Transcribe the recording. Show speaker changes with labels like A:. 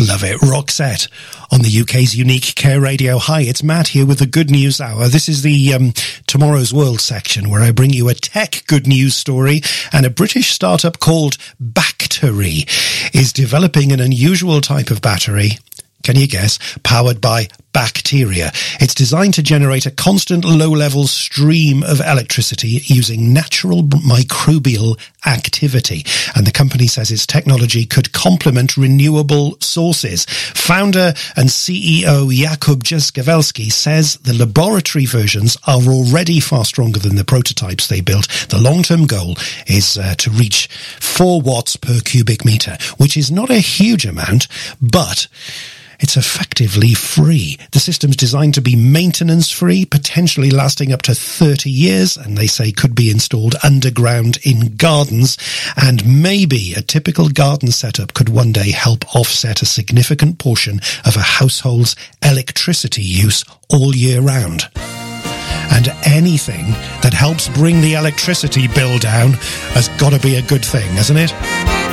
A: Love it. Roxette on the UK's unique Care Radio. Hi, it's Matt here with the Good News Hour. This is the Tomorrow's World section where I bring you a tech good news story, and a British startup called Bactery is developing an unusual type of battery. Can you guess? Powered by bacteria. It's designed to generate a constant low-level stream of electricity using natural microbial activity. And the company says its technology could complement renewable sources. Founder and CEO Jakub Jaszkowski says the laboratory versions are already far stronger than the prototypes they built. The long-term goal is to reach 4 watts per cubic meter, which is not a huge amount, but it's effectively free. The system's designed to be maintenance-free, potentially lasting up to 30 years, and they say could be installed underground in gardens. And maybe a typical garden setup could one day help offset a significant portion of a household's electricity use all year round. And anything that helps bring the electricity bill down has got to be a good thing, hasn't it?